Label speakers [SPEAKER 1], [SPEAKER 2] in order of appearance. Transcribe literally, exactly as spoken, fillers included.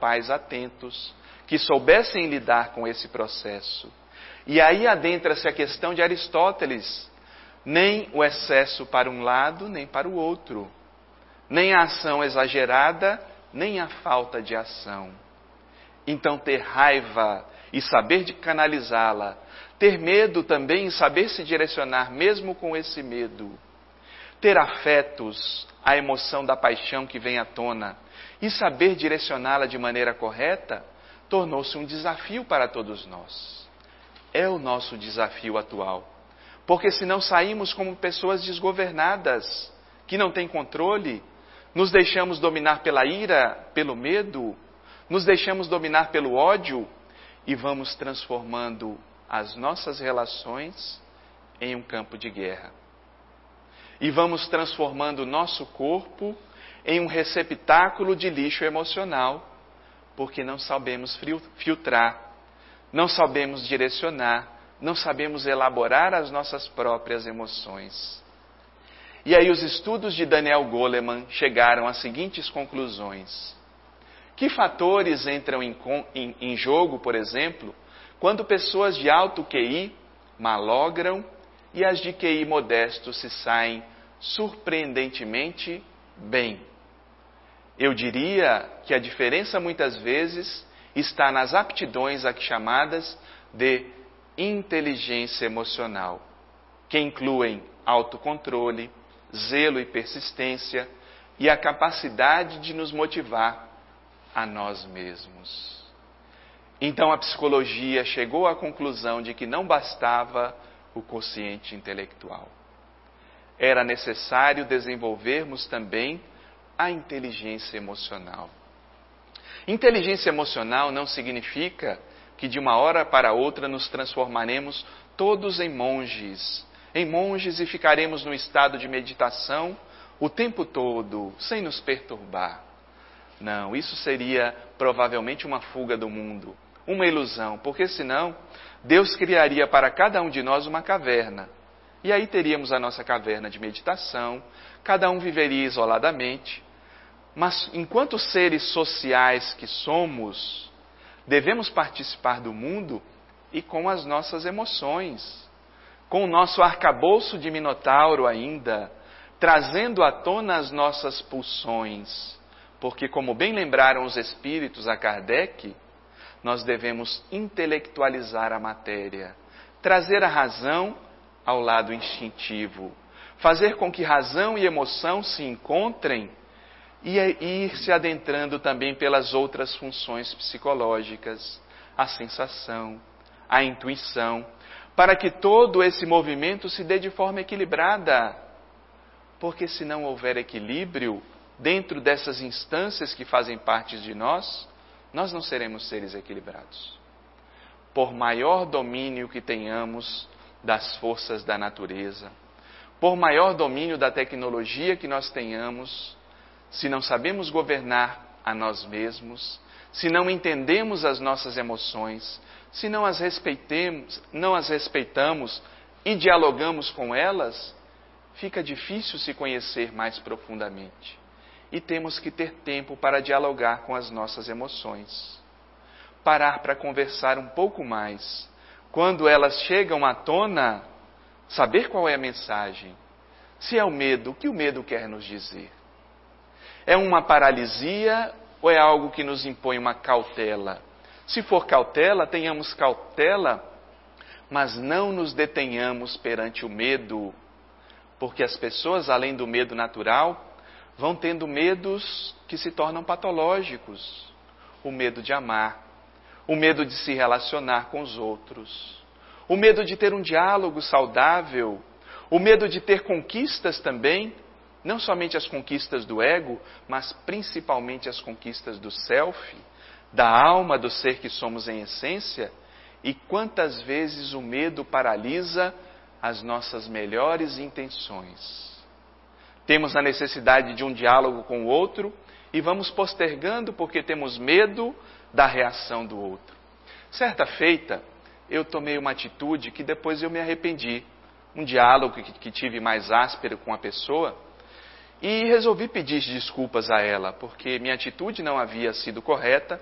[SPEAKER 1] pais atentos, que soubessem lidar com esse processo. E aí adentra-se a questão de Aristóteles, nem o excesso para um lado, nem para o outro, nem a ação exagerada, nem a falta de ação. Então ter raiva e saber de canalizá-la, ter medo também e saber se direcionar mesmo com esse medo, ter afetos, a emoção da paixão que vem à tona, e saber direcioná-la de maneira correta, tornou-se um desafio para todos nós. É o nosso desafio atual. Porque senão saímos como pessoas desgovernadas, que não têm controle, nos deixamos dominar pela ira, pelo medo, nos deixamos dominar pelo ódio e vamos transformando as nossas relações em um campo de guerra. E vamos transformando o nosso corpo em um receptáculo de lixo emocional, porque não sabemos filtrar, não sabemos direcionar, não sabemos elaborar as nossas próprias emoções. E aí os estudos de Daniel Goleman chegaram às seguintes conclusões. Que fatores entram em, em, em jogo, por exemplo, quando pessoas de alto Q I malogram e as de Q I modesto se saem surpreendentemente bem? Eu diria que a diferença muitas vezes está nas aptidões aqui chamadas de inteligência emocional, que incluem autocontrole, zelo e persistência e a capacidade de nos motivar a nós mesmos. Então a psicologia chegou à conclusão de que não bastava o quociente intelectual. Era necessário desenvolvermos também a inteligência emocional. Inteligência emocional não significa que de uma hora para outra nos transformaremos todos em monges, em monges e ficaremos no estado de meditação o tempo todo, sem nos perturbar. Não, isso seria provavelmente uma fuga do mundo, uma ilusão, porque senão Deus criaria para cada um de nós uma caverna. E aí teríamos a nossa caverna de meditação, cada um viveria isoladamente. Mas enquanto seres sociais que somos, devemos participar do mundo e com as nossas emoções, com o nosso arcabouço de Minotauro ainda, trazendo à tona as nossas pulsões. Porque, como bem lembraram os espíritos a Kardec, nós devemos intelectualizar a matéria, trazer a razão ao lado instintivo, fazer com que razão e emoção se encontrem e ir se adentrando também pelas outras funções psicológicas, a sensação, a intuição, para que todo esse movimento se dê de forma equilibrada. Porque se não houver equilíbrio dentro dessas instâncias que fazem parte de nós, nós não seremos seres equilibrados. Por maior domínio que tenhamos das forças da natureza, por maior domínio da tecnologia que nós tenhamos, se não sabemos governar a nós mesmos, se não entendemos as nossas emoções, se não as respeitemos, não as respeitamos e dialogamos com elas, fica difícil se conhecer mais profundamente. E temos que ter tempo para dialogar com as nossas emoções. Parar para conversar um pouco mais. Quando elas chegam à tona, saber qual é a mensagem. Se é o medo, o que o medo quer nos dizer? É uma paralisia ou é algo que nos impõe uma cautela? Se for cautela, tenhamos cautela, mas não nos detenhamos perante o medo, porque as pessoas, além do medo natural, vão tendo medos que se tornam patológicos. O medo de amar, o medo de se relacionar com os outros, o medo de ter um diálogo saudável, o medo de ter conquistas também, não somente as conquistas do ego, mas principalmente as conquistas do self, da alma, do ser que somos em essência. E quantas vezes o medo paralisa as nossas melhores intenções. Temos a necessidade de um diálogo com o outro e vamos postergando porque temos medo da reação do outro. Certa feita, eu tomei uma atitude que depois eu me arrependi. Um diálogo que, que tive mais áspero com a pessoa e resolvi pedir desculpas a ela, porque minha atitude não havia sido correta